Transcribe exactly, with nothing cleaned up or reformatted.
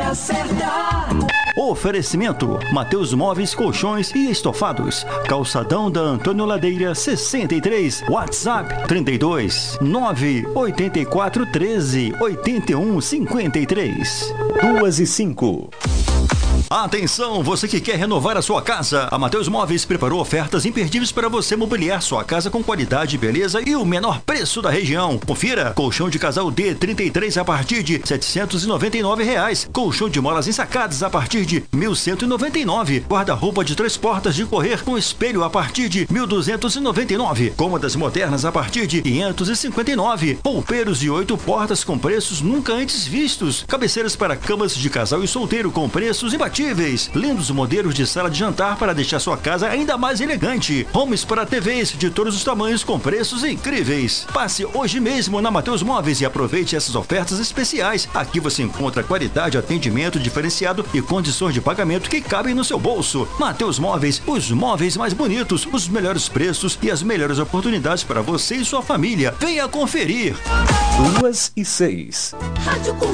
hora certa. Oferecimento: Mateus Móveis, Colchões e Estofados. Calçadão da Antônio Ladeira sessenta e três. WhatsApp trinta e dois, nove oito quatro, treze, oitenta e um, cinquenta e três. Duas e cinco. Atenção, você que quer renovar a sua casa. A Mateus Móveis preparou ofertas imperdíveis para você mobiliar sua casa com qualidade, beleza e o menor preço da região. Confira: colchão de casal D trinta e três a partir de setecentos e noventa e nove reais. Colchão de molas ensacadas a partir de mil cento e noventa e nove. Guarda-roupa de três portas de correr com espelho a partir de mil duzentos e noventa e nove. Cômodas modernas a partir de quinhentos e cinquenta e nove. Poupeiros de oito portas com preços nunca antes vistos. Cabeceiras para camas de casal e solteiro com preços imbatíveis. Lindos modelos de sala de jantar para deixar sua casa ainda mais elegante. Homes para T Vs de todos os tamanhos com preços incríveis. Passe hoje mesmo na Mateus Móveis e aproveite essas ofertas especiais. Aqui você encontra qualidade, atendimento diferenciado e condições de pagamento que cabem no seu bolso. Mateus Móveis, os móveis mais bonitos, os melhores preços e as melhores oportunidades para você e sua família. Venha conferir. Duas e seis.